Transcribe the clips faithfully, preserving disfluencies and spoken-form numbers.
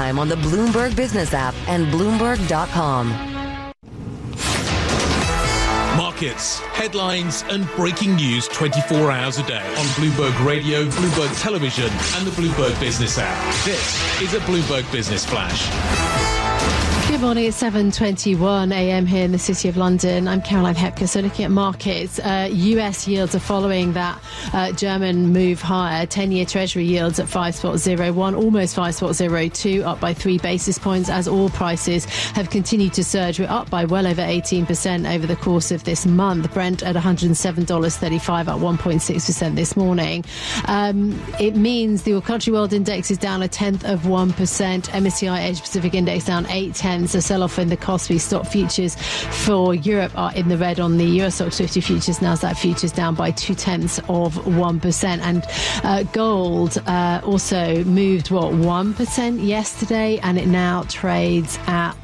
anytime on the Bloomberg Business app and Bloomberg dot com. Markets, headlines and breaking news twenty-four hours a day on Bloomberg Radio, Bloomberg Television and the Bloomberg Business app. This is a Bloomberg Business Flash. Good morning, it's seven twenty-one a m here in the City of London. I'm Caroline Hepker. So looking at markets, uh, U S yields are following that uh, German move higher. ten-year Treasury yields at five point zero one, almost five point zero two, up by three basis points as oil prices have continued to surge. We're up by well over eighteen percent over the course of this month. Brent at one hundred seven dollars thirty-five, up one point six percent this morning. Um, it means the All Country World Index is down a tenth of one percent. M S C I Asia Pacific Index down eight tenths. The sell-off in the Kospi stock futures for Europe are in the red on the Euro Stoxx fifty futures. Nasdaq futures down by two tenths of one percent. And uh, gold uh, also moved, what, one percent yesterday, and it now trades at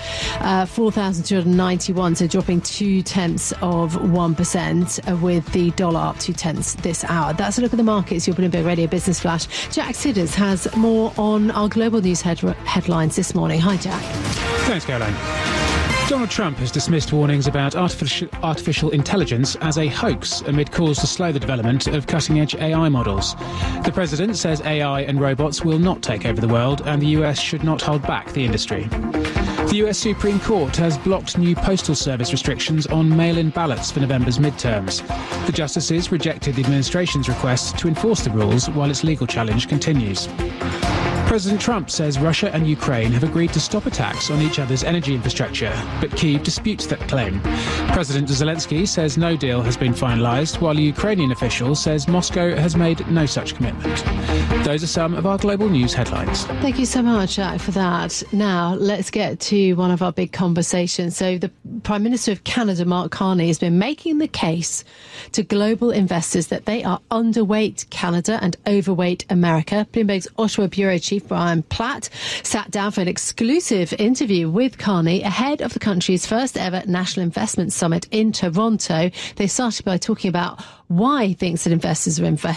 uh, four thousand two hundred ninety-one, so dropping two tenths of one percent, uh, with the dollar up two tenths this hour. That's a look at the markets. Your Bloomberg Radio Business Flash. Jack Sidders has more on our global news head- headlines this morning. Hi, Jack. Thanks, Caroline. Donald Trump has dismissed warnings about artificial, artificial intelligence as a hoax amid calls to slow the development of cutting-edge A I models. The president says A I and robots will not take over the world and the U S should not hold back the industry. The U S Supreme Court has blocked new postal service restrictions on mail-in ballots for November's midterms. The justices rejected the administration's request to enforce the rules while its legal challenge continues. President Trump says Russia and Ukraine have agreed to stop attacks on each other's energy infrastructure, but Kyiv disputes that claim. President Zelensky says no deal has been finalised, while a Ukrainian official says Moscow has made no such commitment. Those are some of our global news headlines. Thank you so much, Jack, for that. Now, let's get to one of our big conversations. So the Prime Minister of Canada, Mark Carney, has been making the case to global investors that they are underweight Canada and overweight America. Bloomberg's Ottawa Bureau Chief Brian Platt sat down for an exclusive interview with Carney ahead of the country's first ever National Investment Summit in Toronto. They started by talking about why he thinks that investors are investing